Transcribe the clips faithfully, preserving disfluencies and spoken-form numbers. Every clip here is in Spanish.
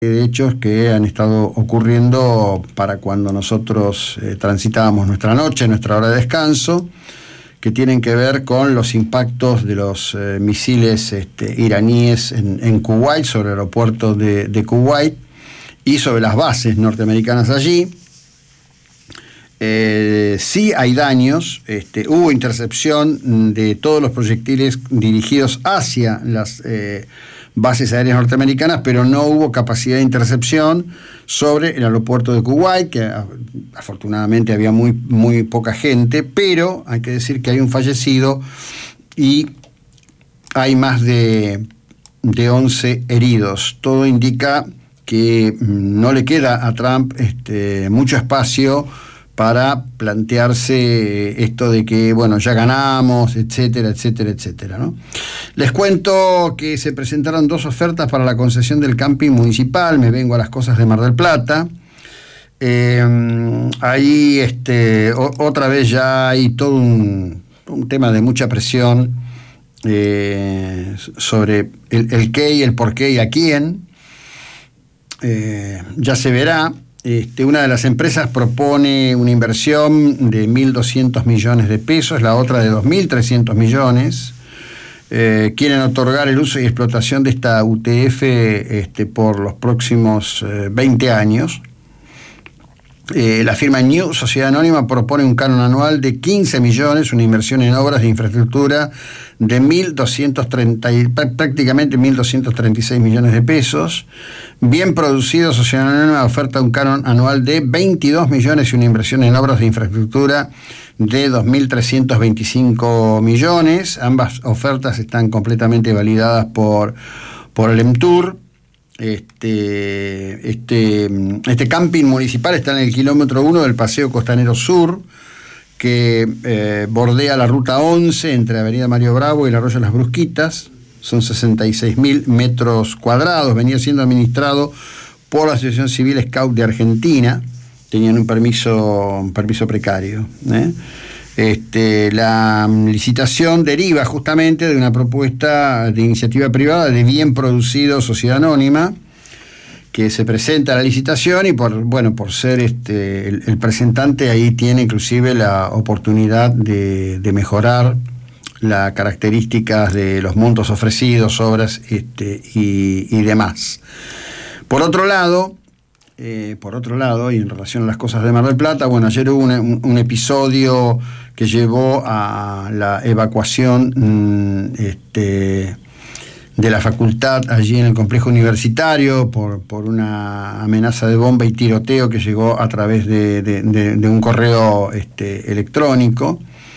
de hechos que han estado ocurriendo para cuando nosotros eh, transitábamos nuestra noche, nuestra hora de descanso, que tienen que ver con los impactos de los eh, misiles este, iraníes en, en Kuwait, sobre el aeropuerto de, de Kuwait y sobre las bases norteamericanas allí. Eh, sí hay daños, este, hubo intercepción de todos los proyectiles dirigidos hacia las eh, bases aéreas norteamericanas, pero no hubo capacidad de intercepción sobre el aeropuerto de Kuwait, que afortunadamente había muy, muy poca gente, pero hay que decir que hay un fallecido y hay más de, de once heridos. Todo indica que no le queda a Trump este, mucho espacio para plantearse esto de que, bueno, ya ganamos, etcétera, etcétera, etcétera, ¿no? Les cuento que se presentaron dos ofertas para la concesión del camping municipal. Me vengo a las cosas de Mar del Plata. Eh, ahí, este, o, otra vez ya hay todo un, un tema de mucha presión eh, sobre el, el qué y el por qué y a quién. Eh, ya se verá. Este, una de las empresas propone una inversión de mil doscientos millones de pesos, la otra de dos mil trescientos millones. Eh, quieren otorgar el uso y explotación de esta U T F este, por los próximos eh, veinte años. Eh, la firma New Sociedad Anónima propone un canon anual de quince millones, una inversión en obras de infraestructura de mil doscientos treinta, prácticamente mil doscientos treinta y seis millones de pesos. Bien Producido Sociedad Anónima oferta un canon anual de veintidós millones y una inversión en obras de infraestructura de dos mil trescientos veinticinco millones. Ambas ofertas están completamente validadas por, por el EMTUR. Este, este, este camping municipal está en el kilómetro uno del Paseo Costanero Sur, que eh, bordea la ruta once entre Avenida Mario Bravo y el Arroyo Las Brusquitas. Son sesenta y seis mil metros cuadrados. Venía siendo administrado por la Asociación Civil Scout de Argentina. Tenían un permiso, un permiso precario, ¿eh? Este, la licitación deriva justamente de una propuesta de iniciativa privada de Bien Producido Sociedad Anónima, que se presenta a la licitación y por, bueno, por ser este, el, el presentante ahí tiene inclusive la oportunidad de, de mejorar las características de los montos ofrecidos, obras este, y, y demás. Por otro lado, Eh, por otro lado, y en relación a las cosas de Mar del Plata, bueno, ayer hubo un, un, un episodio que llevó a la evacuación mmm, este, de la facultad allí en el complejo universitario por, por una amenaza de bomba y tiroteo que llegó a través de, de, de, de un correo este, electrónico.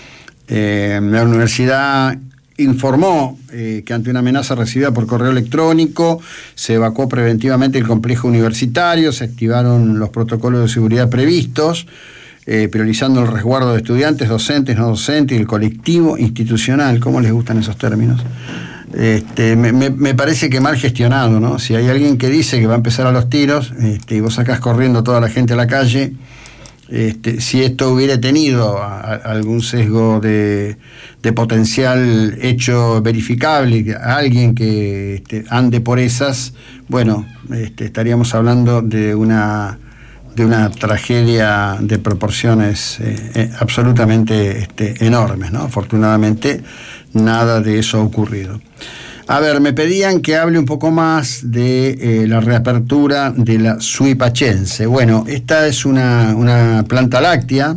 Eh, la universidad informó eh, que ante una amenaza recibida por correo electrónico se evacuó preventivamente el complejo universitario, se activaron los protocolos de seguridad previstos, eh, priorizando el resguardo de estudiantes, docentes, no docentes y el colectivo institucional. ¿Cómo les gustan esos términos? Este, me, me, me parece que mal gestionado, ¿no? Si hay alguien que dice que va a empezar a los tiros este, y vos sacás corriendo toda la gente a la calle, Este, si esto hubiera tenido a, a, algún sesgo de, de potencial hecho verificable, a alguien que este, ande por esas, bueno, este, estaríamos hablando de una, de una tragedia de proporciones eh, eh, absolutamente este, enormes, ¿no? Afortunadamente, nada de eso ha ocurrido. A ver, me pedían que hable un poco más de eh, la reapertura de la Suipachense. Bueno, esta es una, una planta láctea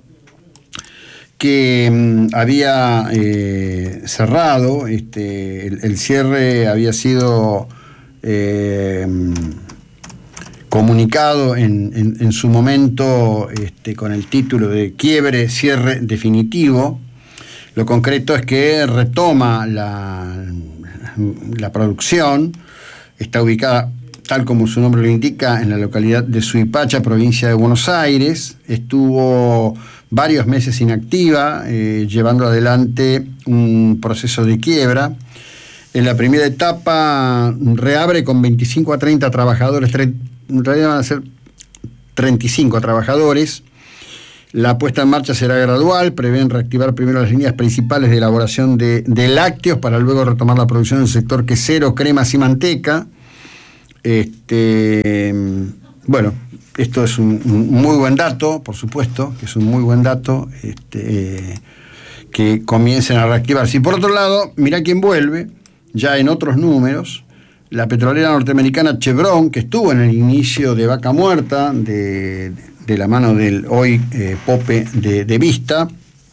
que mmm, había eh, cerrado, este, el, el cierre había sido eh, comunicado en, en, en su momento este, con el título de Quiebre, Cierre Definitivo. Lo concreto es que retoma la... la producción. Está ubicada, tal como su nombre lo indica, en la localidad de Suipacha, provincia de Buenos Aires. Estuvo varios meses inactiva, eh, llevando adelante un proceso de quiebra. En la primera etapa reabre con veinticinco a treinta trabajadores, tre- en realidad van a ser treinta y cinco trabajadores. La puesta en marcha será gradual, prevén reactivar primero las líneas principales de elaboración de, de lácteos para luego retomar la producción del sector quesero, cremas y manteca. Este, bueno, esto es un, un muy buen dato, por supuesto, que es un muy buen dato, este, que comiencen a reactivarse. Y por otro lado, mirá quién vuelve, ya en otros números, la petrolera norteamericana Chevron, que estuvo en el inicio de Vaca Muerta, de, de la mano del hoy eh, Pope de, de Vista,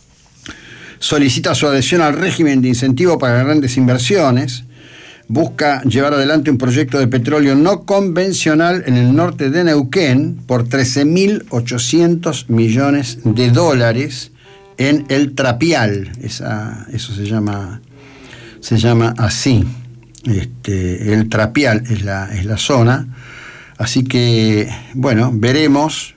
solicita su adhesión al régimen de incentivo para grandes inversiones, busca llevar adelante un proyecto de petróleo no convencional en el norte de Neuquén por trece mil ochocientos millones de dólares en el Trapial. Esa, eso se llama, se llama así. Este, el Trapial es la, es la zona. Así que, bueno, veremos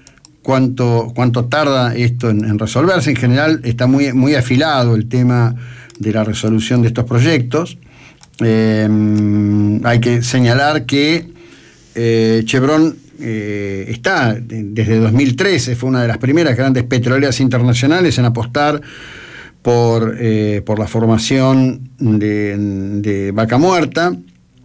cuánto, cuánto tarda esto en, en resolverse. En general está muy, muy afilado el tema de la resolución de estos proyectos. Eh, hay que señalar que eh, Chevron eh, está desde dos mil trece, fue una de las primeras grandes petroleras internacionales en apostar por, eh, por la formación de, de Vaca Muerta.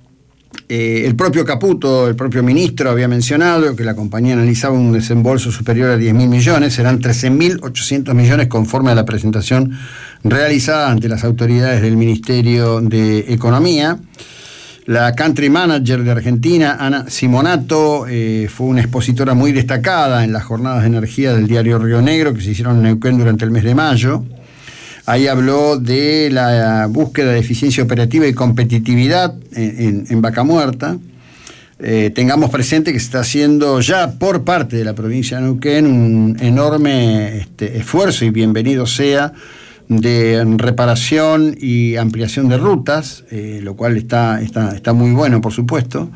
Eh, el propio Caputo, el propio ministro, había mencionado que la compañía analizaba un desembolso superior a diez mil millones, serán trece mil ochocientos millones conforme a la presentación realizada ante las autoridades del Ministerio de Economía. La country manager de Argentina, Ana Simonato, eh, fue una expositora muy destacada en las jornadas de energía del diario Río Negro que se hicieron en Neuquén durante el mes de mayo. Ahí habló de la búsqueda de eficiencia operativa y competitividad en, en, en Vaca Muerta. Eh, tengamos presente que se está haciendo ya por parte de la provincia de Neuquén un enorme este, esfuerzo, y bienvenido sea, de reparación y ampliación de rutas, eh, lo cual está, está, está muy bueno, por supuesto.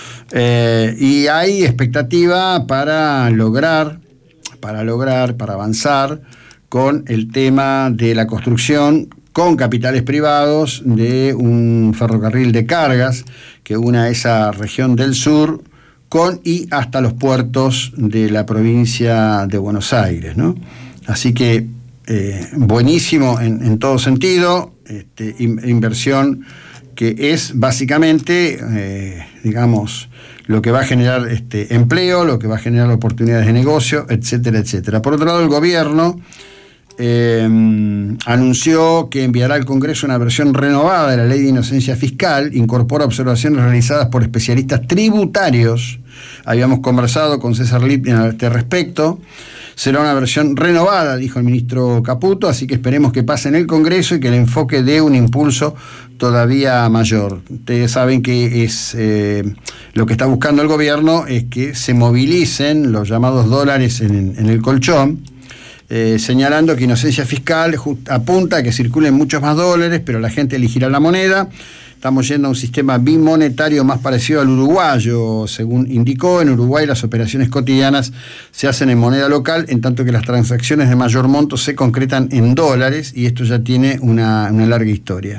Eh, y hay expectativa para lograr, para lograr, para avanzar con el tema de la construcción con capitales privados de un ferrocarril de cargas que una esa región del sur con y hasta los puertos de la provincia de Buenos Aires, ¿no? Así que eh, buenísimo en, en todo sentido, este, in, inversión que es básicamente, eh, digamos, lo que va a generar este, empleo, lo que va a generar oportunidades de negocio, etcétera, etcétera. Por otro lado, el gobierno Eh, anunció que enviará al Congreso una versión renovada de la Ley de Inocencia Fiscal, incorpora observaciones realizadas por especialistas tributarios. Habíamos conversado con César Lipkin a este respecto. Será una versión renovada, dijo el ministro Caputo, así que esperemos que pase en el Congreso y que el enfoque dé un impulso todavía mayor. Ustedes saben que es eh, lo que está buscando el gobierno es que se movilicen los llamados dólares en, en el colchón. Eh, señalando que inocencia fiscal just, apunta a que circulen muchos más dólares, pero la gente elegirá la moneda. Estamos yendo a un sistema bimonetario más parecido al uruguayo, según indicó. En Uruguay las operaciones cotidianas se hacen en moneda local, en tanto que las transacciones de mayor monto se concretan en dólares, y esto ya tiene una, una larga historia.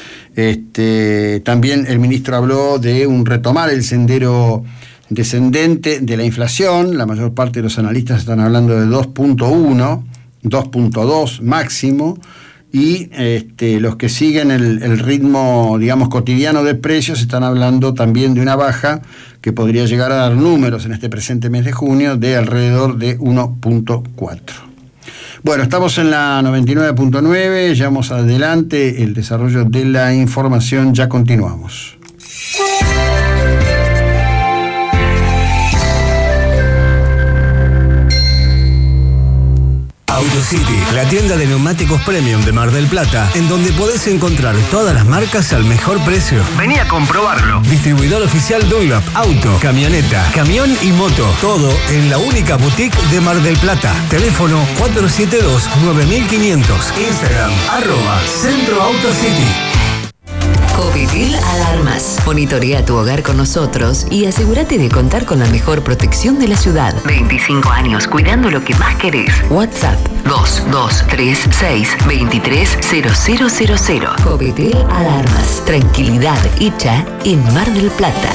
Este, también el ministro habló de un retomar el sendero descendente de la inflación. La mayor parte de los analistas están hablando de dos punto uno, dos punto dos máximo, y este, los que siguen el, el ritmo, digamos, cotidiano de precios están hablando también de una baja que podría llegar a dar números en este presente mes de junio de alrededor de uno punto cuatro. Bueno, estamos en la noventa y nueve punto nueve, llevamos adelante el desarrollo de la información, ya continuamos. AutoCity, la tienda de neumáticos premium de Mar del Plata, en donde podés encontrar todas las marcas al mejor precio. Vení a comprobarlo. Distribuidor oficial Dunlop, auto, camioneta, camión y moto. Todo en la única boutique de Mar del Plata. Teléfono cuatro siete dos, nueve mil quinientos. Instagram, arroba Centro AutoCity. Copitil Alarmas. Monitorea tu hogar con nosotros y asegúrate de contar con la mejor protección de la ciudad. veinticinco años cuidando lo que más querés. WhatsApp dos dos tres seis, dos tres cero cero cero cero. Copitil Alarmas. Tranquilidad hecha en Mar del Plata.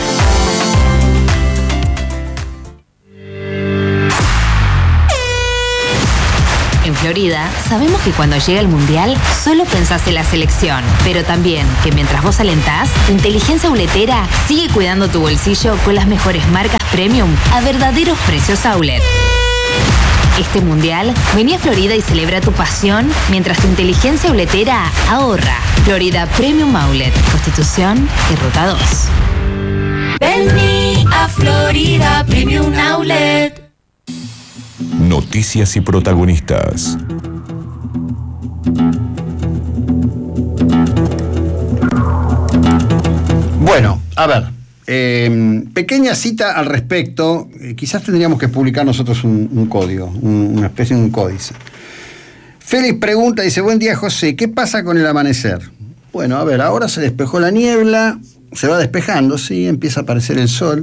Florida, sabemos que cuando llega el Mundial solo pensás en la selección, pero también que mientras vos alentás, tu inteligencia outletera sigue cuidando tu bolsillo con las mejores marcas premium a verdaderos precios outlet. Este Mundial, vení a Florida y celebra tu pasión mientras tu inteligencia outletera ahorra. Florida Premium Outlet, Constitución y Ruta dos. Vení a Florida Premium Outlet. Noticias y protagonistas. Bueno, a ver, eh, pequeña cita al respecto. Eh, quizás tendríamos que publicar nosotros un, un código, un, una especie de un códice. Félix pregunta, dice, buen día José, ¿qué pasa con el amanecer? Bueno, a ver, ahora se despejó la niebla, se va despejando, sí, empieza a aparecer el sol.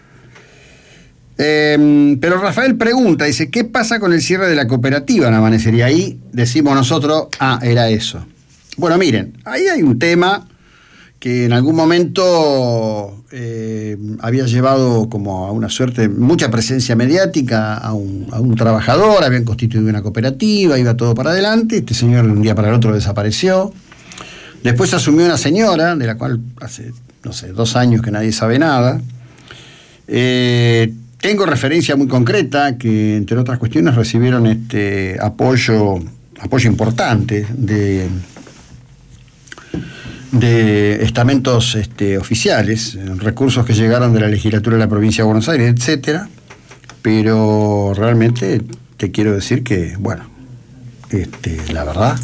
Eh, pero Rafael pregunta, dice, ¿qué pasa con el cierre de la cooperativa en Amanecer? Y ahí decimos nosotros, ah, era eso. Bueno, miren, ahí hay un tema que en algún momento eh, había llevado como a una suerte, mucha presencia mediática a un, a un trabajador, habían constituido una cooperativa, iba todo para adelante, este señor de un día para el otro desapareció. Después asumió una señora, de la cual hace, no sé, dos años que nadie sabe nada. Eh... Tengo referencia muy concreta que, entre otras cuestiones, recibieron este apoyo, apoyo importante de, de estamentos este, oficiales, recursos que llegaron de la legislatura de la provincia de Buenos Aires, etcétera. Pero realmente te quiero decir que, bueno, este, la verdad,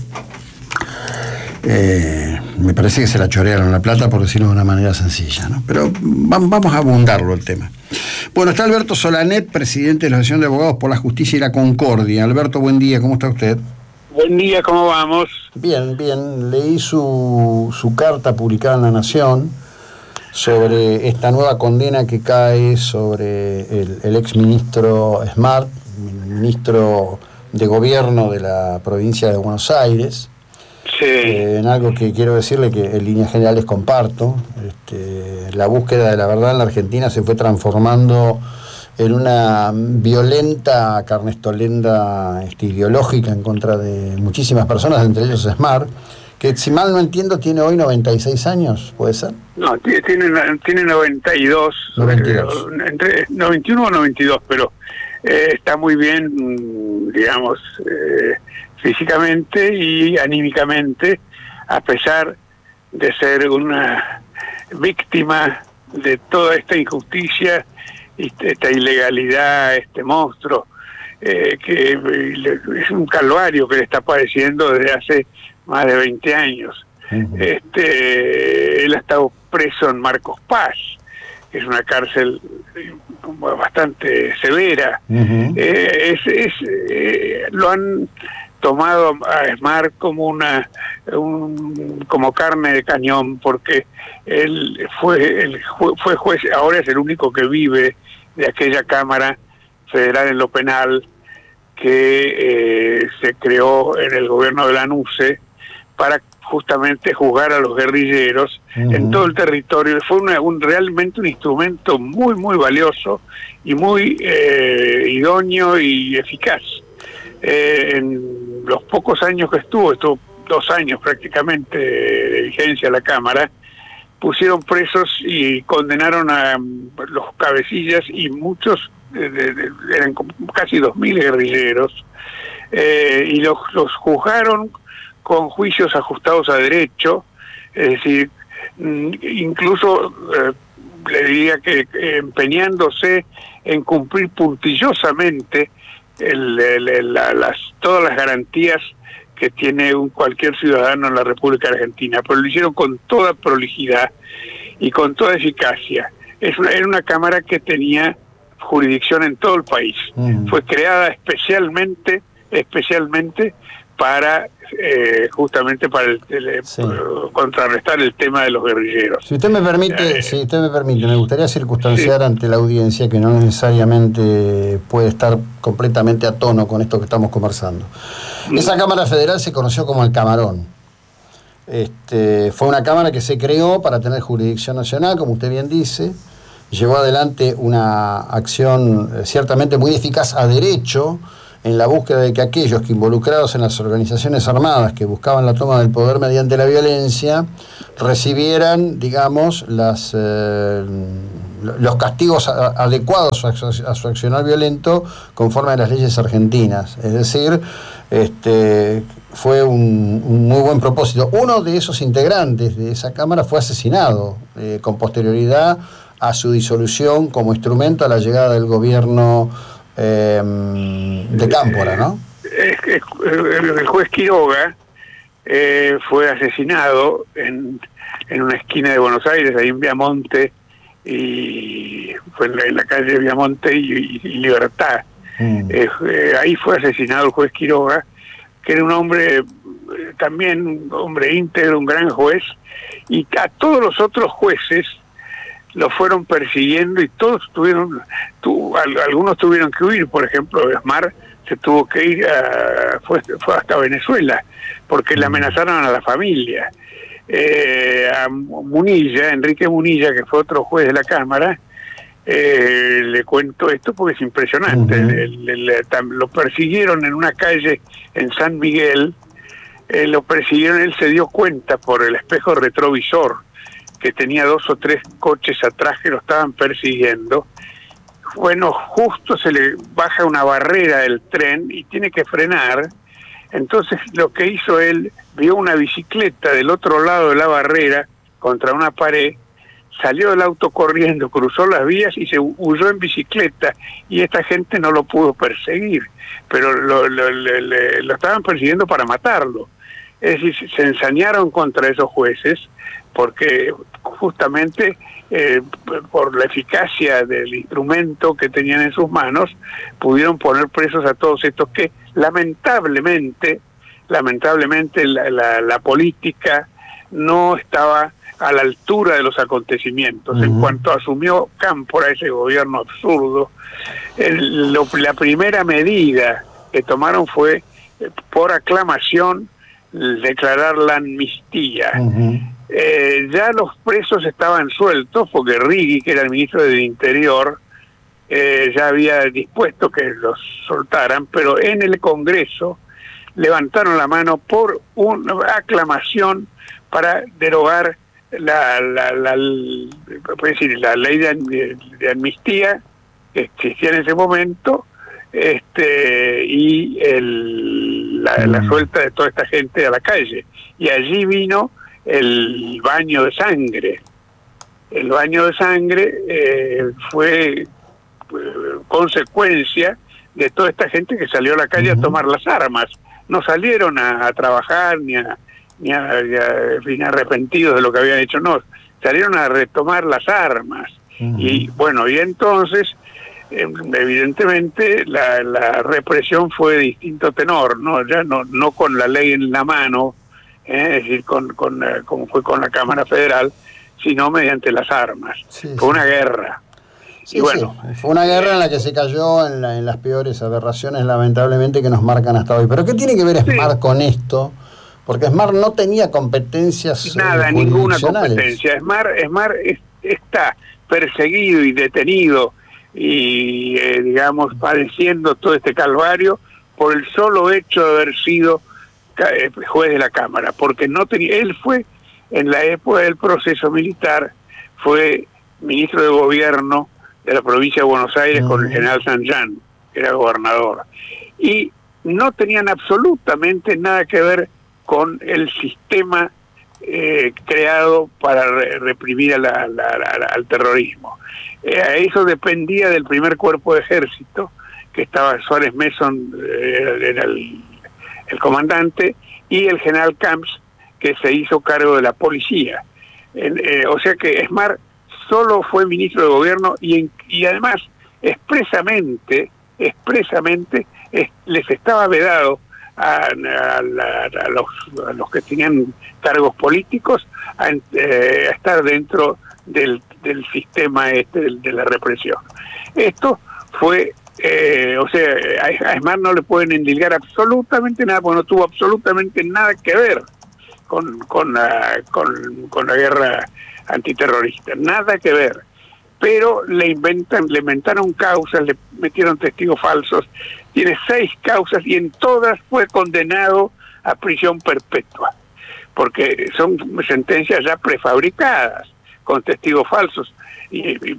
eh, me parece que se la chorearon la plata, por decirlo de una manera sencilla, ¿no? Pero vamos a abundarlo el tema. Bueno, está Alberto Solanet, presidente de la Asociación de Abogados por la Justicia y la Concordia. Alberto, buen día, ¿cómo está usted? Buen día, ¿cómo vamos? Bien, bien. Leí su, su carta publicada en La Nación sobre esta nueva condena que cae sobre el, el exministro Smart, ministro de Gobierno de la provincia de Buenos Aires. Sí. Eh, en algo que quiero decirle que en líneas generales comparto. Este, la búsqueda de la verdad en la Argentina se fue transformando en una violenta carnestolenda este, ideológica en contra de muchísimas personas, entre ellos Smart, que si mal no entiendo tiene hoy noventa y seis años, ¿puede ser? No, tiene, tiene noventa y dos, noventa y dos. Eh, entre noventa y uno o noventa y dos, pero eh, está muy bien, digamos, eh, físicamente y anímicamente, a pesar de ser una víctima de toda esta injusticia, esta ilegalidad, este monstruo, eh, que es un calvario que le está padeciendo desde hace más de veinte años. Uh-huh. Este, él ha estado preso en Marcos Paz, que es una cárcel bastante severa. Uh-huh. eh, es, es, eh, lo han tomado a Smart como una un, como carne de cañón, porque él fue él fue juez, ahora es el único que vive de aquella Cámara Federal en lo penal que eh, se creó en el gobierno de la N U C E para justamente juzgar a los guerrilleros uh-huh. en todo el territorio. Fue una, un realmente un instrumento muy muy valioso y muy eh, idóneo y eficaz. Eh, en los pocos años que estuvo, estuvo dos años prácticamente de vigencia la Cámara, pusieron presos y condenaron a los cabecillas y muchos, de, de, de, eran casi dos mil guerrilleros, eh, y los, los juzgaron con juicios ajustados a derecho, es decir, incluso eh, le diría que eh, empeñándose en cumplir puntillosamente El, el, el, la, las, todas las garantías que tiene un cualquier ciudadano en la República Argentina, pero lo hicieron con toda prolijidad y con toda eficacia. Es una, era una Cámara que tenía jurisdicción en todo el país. Uh-huh. Fue creada especialmente, especialmente para eh, justamente para el, el, sí. contrarrestar el tema de los guerrilleros. Si usted me permite, eh, si usted me permite, me gustaría circunstanciar sí. ante la audiencia que no necesariamente puede estar completamente a tono con esto que estamos conversando. Mm. Esa Cámara Federal se conoció como el Camarón. Este, fue una cámara que se creó para tener jurisdicción nacional, como usted bien dice. Llevó adelante una acción ciertamente muy eficaz a derecho en la búsqueda de que aquellos que involucrados en las organizaciones armadas que buscaban la toma del poder mediante la violencia recibieran, digamos, las, eh, los castigos a, adecuados a su, a su accionar violento conforme a las leyes argentinas. Es decir, este, fue un, un muy buen propósito. Uno de esos integrantes de esa Cámara fue asesinado eh, con posterioridad a su disolución como instrumento a la llegada del gobierno eh, de Cámpora, ¿no? Es que el juez Quiroga eh, fue asesinado en, en una esquina de Buenos Aires, ahí en Viamonte, y fue en la, en la calle Viamonte y, y, y Libertad. Mm. Eh, eh, ahí fue asesinado el juez Quiroga, que era un hombre, eh, también un hombre íntegro, un gran juez, y a todos los otros jueces lo fueron persiguiendo y todos tuvieron, tu, algunos tuvieron que huir. Por ejemplo, Esmar se tuvo que ir, a, fue, fue hasta Venezuela, porque le amenazaron a la familia. Eh, a Munilla, Enrique Munilla, que fue otro juez de la Cámara, eh, le cuento esto porque es impresionante. Uh-huh. le, le, le, lo persiguieron en una calle en San Miguel, eh, lo persiguieron, él se dio cuenta por el espejo retrovisor que tenía dos o tres coches atrás que lo estaban persiguiendo. Bueno, justo se le baja una barrera del tren y tiene que frenar. Entonces lo que hizo él, vio una bicicleta del otro lado de la barrera contra una pared, salió del auto corriendo, cruzó las vías y se huyó en bicicleta, y esta gente no lo pudo perseguir, pero lo, lo, lo, lo, lo estaban persiguiendo para matarlo. Es decir, se ensañaron contra esos jueces porque justamente eh, por la eficacia del instrumento que tenían en sus manos pudieron poner presos a todos estos que lamentablemente lamentablemente la, la, la política no estaba a la altura de los acontecimientos. Uh-huh. En cuanto asumió Cámpora ese gobierno absurdo, el, lo, la primera medida que tomaron fue eh, por aclamación declarar la amnistía. Uh-huh. Eh, ya los presos estaban sueltos porque Rigui, que era el ministro del Interior, eh, ya había dispuesto que los soltaran, pero en el Congreso levantaron la mano por una aclamación para derogar la, la, la, la, puede decir, la ley de, de, de amnistía que existía en ese momento, este y el, la, la suelta de toda esta gente a la calle. Y allí vino el baño de sangre. El baño de sangre eh, fue eh, consecuencia de toda esta gente que salió a la calle uh-huh. a tomar las armas. No salieron a, a trabajar ni a, ni a, a, en fin, arrepentidos de lo que habían hecho, no, salieron a retomar las armas. Uh-huh. Y bueno, y entonces eh, evidentemente la, la represión fue de distinto tenor, no ya no no con la ley en la mano, eh, es decir, con, con uh, como fue con la Cámara Federal, sino mediante las armas. Sí, fue sí. una guerra. Sí, y bueno, sí. Fue una guerra en la que se cayó en, la, en las peores aberraciones, lamentablemente, que nos marcan hasta hoy. Pero ¿qué tiene que ver Esmar sí. con esto? Porque Esmar no tenía competencias nada, eh, ninguna competencia. Esmar, Esmar es, está perseguido y detenido y, eh, digamos, padeciendo todo este calvario por el solo hecho de haber sido eh, juez de la Cámara, porque no tenía, él fue, en la época del proceso militar, fue ministro de gobierno de la provincia de Buenos Aires uh-huh. con el general Sanján, que era gobernador, y no tenían absolutamente nada que ver con el sistema eh, creado para re- reprimir a la, la, la, al terrorismo. Eh, eso dependía del primer cuerpo de ejército, que estaba Suárez Mason, eh, era el, el comandante, y el general Camps, que se hizo cargo de la policía. Eh, eh, o sea que Esmar solo fue ministro de gobierno y, en, y además expresamente, expresamente es, les estaba vedado a, a, a, los, a los que tenían cargos políticos a, eh, a estar dentro del, del sistema este de, de la represión. Esto fue, eh, o sea, a Esmar no le pueden endilgar absolutamente nada, porque no tuvo absolutamente nada que ver con, con, la, con, con la guerra antiterrorista, nada que ver. pero le inventan, le inventaron causas, le metieron testigos falsos, tiene seis causas y en todas fue condenado a prisión perpetua, porque son sentencias ya prefabricadas con testigos falsos. Y, y,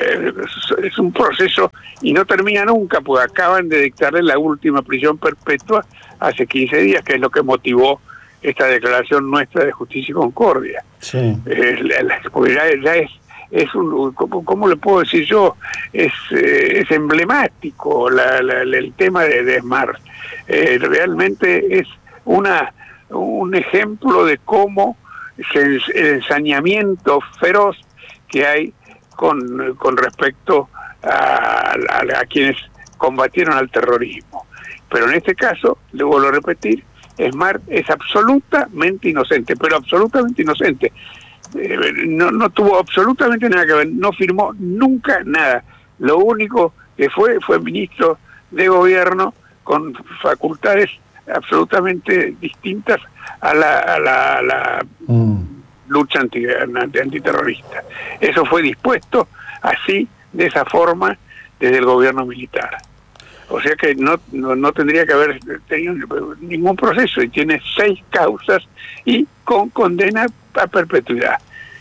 es un proceso y no termina nunca, porque acaban de dictarle la última prisión perpetua hace quince días, que es lo que motivó esta declaración nuestra de Justicia y Concordia. Sí. Eh, la, la, porque ya, ya es, es un, ¿cómo, cómo le puedo decir yo? Es, eh, es emblemático la, la, la, el tema de, de Smart. Eh, realmente es una un ejemplo de cómo el ensañamiento feroz que hay con, con respecto a, a, a quienes combatieron al terrorismo. Pero en este caso, le vuelvo a repetir, Smart es absolutamente inocente, pero absolutamente inocente. Eh, no, no tuvo absolutamente nada que ver, no firmó nunca nada. Lo único que fue fue ministro de gobierno con facultades absolutamente distintas a la, a la, a la mm. lucha anti, anti, antiterrorista. Eso fue dispuesto así, de esa forma, desde el gobierno militar. O sea que no, no, no tendría que haber tenido ningún proceso, y tiene seis causas y con condena a perpetuidad.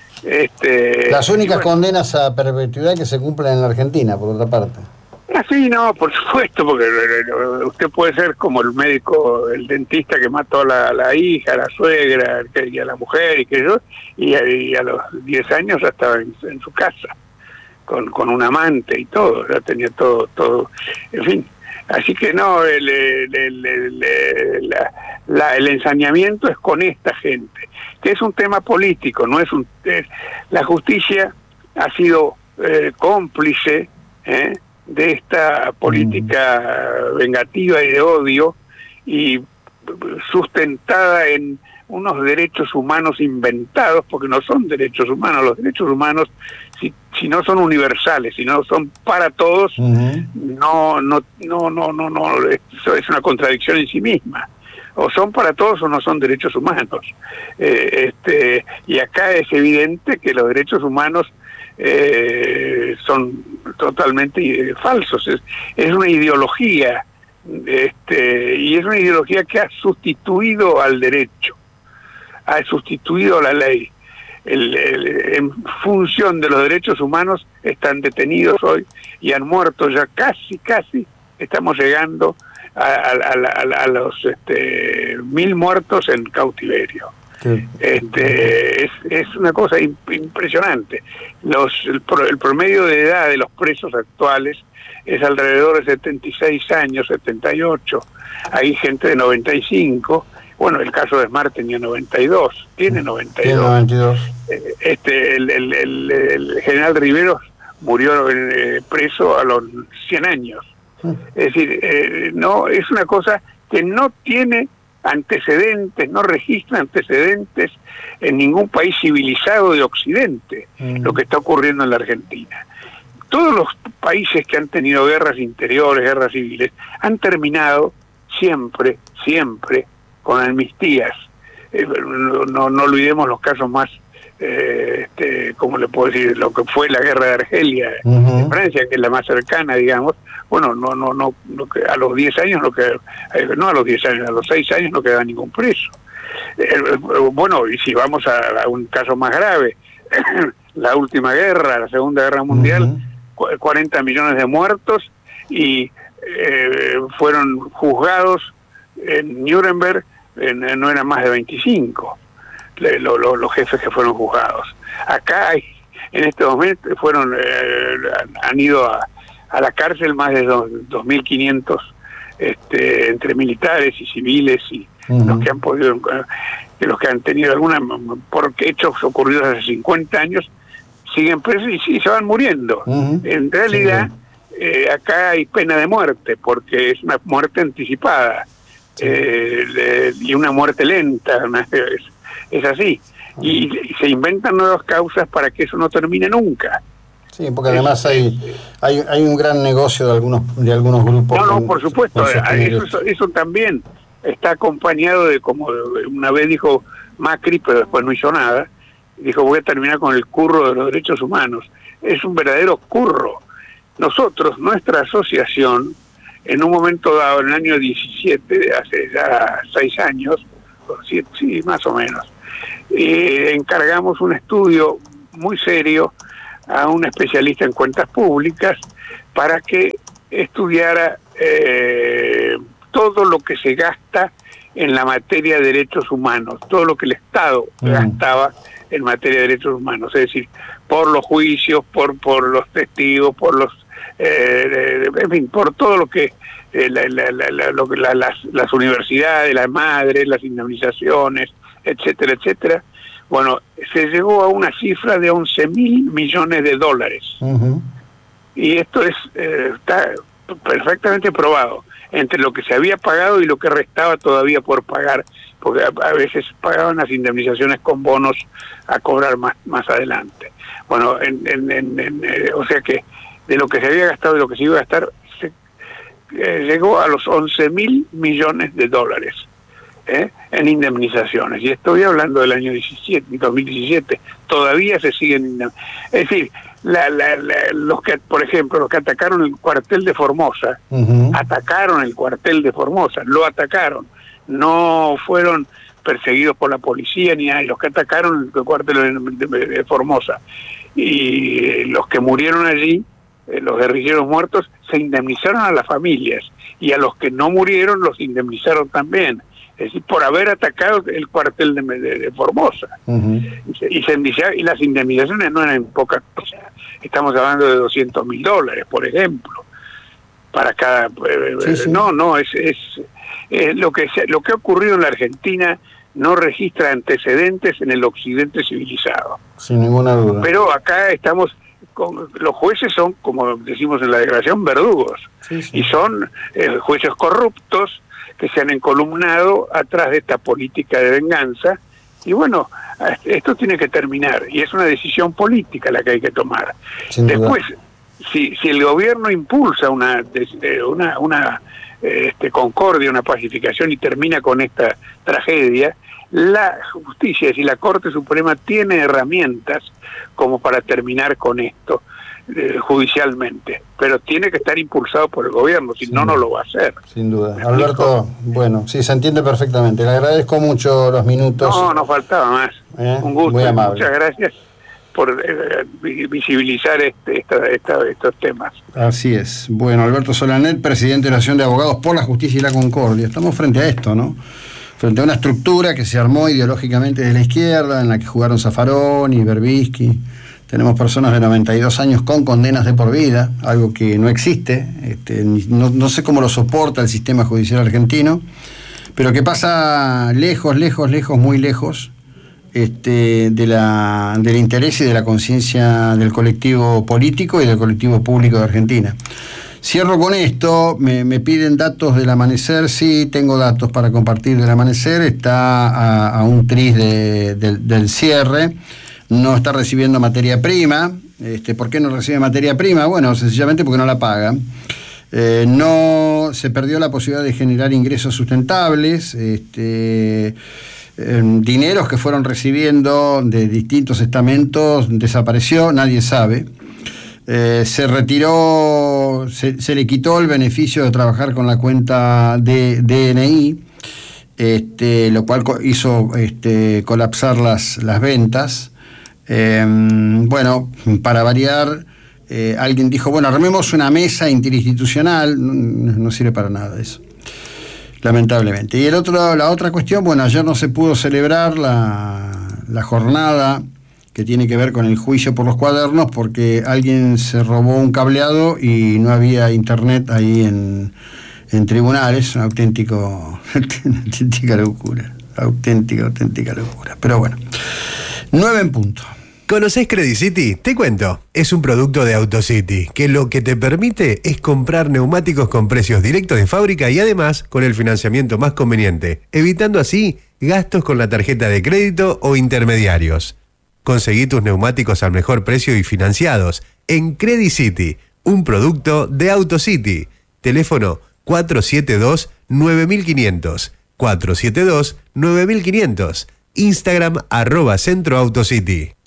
Este, Las únicas bueno, condenas a perpetuidad que se cumplen en la Argentina, por otra parte. Así no, por supuesto, porque usted puede ser como el médico, el dentista que mató a la, la hija, a la suegra, y a la mujer, y que yo, y a, y a los diez años ya estaba en, en su casa, con, con un amante y todo, ya tenía todo, todo, en fin. Así que no, el, el, el, el, el, la, la, el ensañamiento es con esta gente, que es un tema político, no es un... Es, la justicia ha sido eh, cómplice, ¿eh? de esta política vengativa y de odio, y sustentada en unos derechos humanos inventados, porque no son derechos humanos. Los derechos humanos, si, si no son universales, si no son para todos, uh-huh. no, no, no, no, no, no, eso es una contradicción en sí misma. O son para todos o no son derechos humanos. Eh, este, y acá es evidente que los derechos humanos Eh, son totalmente eh, falsos. Es, es una ideología, este, y es una ideología que ha sustituido al derecho, ha sustituido a la ley. El, el, en función de los derechos humanos están detenidos hoy y han muerto ya casi, casi, estamos llegando a, a, a, a los este, mil muertos en cautiverio. Sí. Este, es, es una cosa impresionante. Los, el, el promedio de edad de los presos actuales es alrededor de setenta y seis años, setenta y ocho. Hay gente de noventa y cinco. Bueno, el caso de Smart tenía noventa y dos, tiene noventa y dos. noventa y dos. Este, el, el, el, el general Riveros murió eh, preso a los cien años. Es decir, eh, no, es una cosa que no tiene antecedentes, no registra antecedentes en ningún país civilizado de Occidente, mm. lo que está ocurriendo en la Argentina. Todos los países que han tenido guerras interiores, guerras civiles, han terminado siempre, siempre con amnistías. Eh, no, no, no olvidemos los casos más, eh, este, ¿cómo le puedo decir? Lo que fue la guerra de Argelia uh-huh. en Francia, que es la más cercana, digamos. Bueno, no, no, no, no, a los diez años no queda, no a los diez años, a los seis años no queda ningún preso. Eh, bueno, y si vamos a, a un caso más grave, la última guerra, la Segunda Guerra Mundial, uh-huh. cuarenta millones de muertos, y eh, fueron juzgados en Nuremberg, en, en, no eran más de veinticinco lo, lo, los jefes que fueron juzgados. Acá hay, en este momento fueron, eh, han ido a a la cárcel más de dos mil quinientos este, entre militares y civiles y uh-huh. los que han podido, eh, los que han tenido alguna, porque hechos ocurridos hace cincuenta años, siguen presos y sí, se van muriendo. Uh-huh. En realidad, sí. eh, acá hay pena de muerte, porque es una muerte anticipada, sí. eh, de, y una muerte lenta, una, es, es así. Uh-huh. Y, y se inventan nuevas causas para que eso no termine nunca. Sí, porque además hay, hay hay un gran negocio de algunos de algunos grupos. No, no, con, por supuesto, eso, eso también está acompañado de, como una vez dijo Macri, pero después no hizo nada, dijo voy a terminar con el curro de los derechos humanos. es un verdadero curro. Nosotros, nuestra asociación, en un momento dado, en el año diecisiete, de hace ya seis años, o siete, sí, más o menos, eh, encargamos un estudio muy serio a un especialista en cuentas públicas para que estudiara eh, todo lo que se gasta en la materia de derechos humanos, todo lo que el Estado mm. gastaba en materia de derechos humanos, es decir, por los juicios, por por los testigos, por los, eh, en fin, por todo lo que eh, la, la, la, la, lo, la, las, las universidades, las madres, las indemnizaciones, etcétera, etcétera. Bueno, se llegó a una cifra de once mil millones de dólares. Uh-huh. Y esto es eh, está perfectamente probado, entre lo que se había pagado y lo que restaba todavía por pagar, porque a, a veces pagaban las indemnizaciones con bonos a cobrar más más adelante. Bueno, en, en, en, en, eh, o sea que de lo que se había gastado y lo que se iba a gastar, se, eh, llegó a los once mil millones de dólares. ¿Eh? en indemnizaciones, y estoy hablando del año diecisiete, dos mil diecisiete, todavía se siguen, es decir, la, la, la, los que, por ejemplo, los que atacaron el cuartel de Formosa, uh-huh. atacaron el cuartel de Formosa, lo atacaron, no fueron perseguidos por la policía ni nada, los que atacaron el cuartel de, de, de Formosa, y los que murieron allí, eh, los guerrilleros muertos, se indemnizaron a las familias, y a los que no murieron los indemnizaron también. Es decir, por haber atacado el cuartel de, de, de Formosa. Uh-huh. Y, se, y, se y las indemnizaciones no eran pocas cosas. Estamos hablando de doscientos mil dólares, por ejemplo, para cada... Sí, sí. No, no, es, es, es lo que se, lo que ha ocurrido en la Argentina no registra antecedentes en el occidente civilizado. Sin ninguna duda. Pero acá estamos... Con, los jueces son, como decimos en la declaración, verdugos. Sí, sí. Y son eh, jueces corruptos que se han encolumnado atrás de esta política de venganza, y bueno, esto tiene que terminar, y es una decisión política la que hay que tomar. Sin Después, si, si el gobierno impulsa una una, una este, concordia, una pacificación y termina con esta tragedia, la justicia, es decir, la Corte Suprema tiene herramientas como para terminar con esto eh, judicialmente, pero tiene que estar impulsado por el gobierno, si no, no lo va a hacer. Sin duda. Alberto, bueno, sí, se entiende perfectamente. Le agradezco mucho los minutos. No, no faltaba más. ¿Eh? Un gusto. Muy amable. Muchas gracias por eh, visibilizar este, esta, esta, estos temas. Así es. Bueno, Alberto Solanet, presidente de la Asociación de Abogados por la Justicia y la Concordia. Estamos frente a esto, ¿no? Frente a una estructura que se armó ideológicamente de la izquierda, en la que jugaron Zaffaroni y Berbisky. Tenemos personas de noventa y dos años con condenas de por vida, algo que no existe. Este, no, no sé cómo lo soporta el sistema judicial argentino, pero que pasa lejos, lejos, lejos, muy lejos este, de la, del interés y de la conciencia del colectivo político y del colectivo público de Argentina. Cierro con esto, me, me piden datos del Amanecer, sí, tengo datos para compartir del Amanecer, está a, a un tris de, de, del cierre, no está recibiendo materia prima. Este, ¿por qué no recibe materia prima? Bueno, sencillamente porque no la paga. Eh, no se perdió la posibilidad de generar ingresos sustentables, este, eh, dineros que fueron recibiendo de distintos estamentos desapareció, nadie sabe. Eh, se retiró, se, se le quitó el beneficio de trabajar con la cuenta de D N I, este, lo cual hizo este, colapsar las, las ventas. Eh, bueno, para variar, eh, alguien dijo, bueno, armemos una mesa interinstitucional, no, no sirve para nada eso, lamentablemente. Y el otro, la otra cuestión, bueno, ayer no se pudo celebrar la, la jornada que tiene que ver con el juicio por los cuadernos, porque alguien se robó un cableado y no había internet ahí en, en tribunales, una auténtico, auténtica locura, auténtica, auténtica locura. Pero bueno, nueve en punto. ¿Conocés Credit City? Te cuento. Es un producto de AutoCity, que lo que te permite es comprar neumáticos con precios directos de fábrica y además con el financiamiento más conveniente, evitando así gastos con la tarjeta de crédito o intermediarios. Conseguí tus neumáticos al mejor precio y financiados en Credit City, un producto de AutoCity. Teléfono cuatro siete dos, nueve cinco cero cero, cuatro siete dos, nueve cinco cero cero. Instagram arroba Centro AutoCity.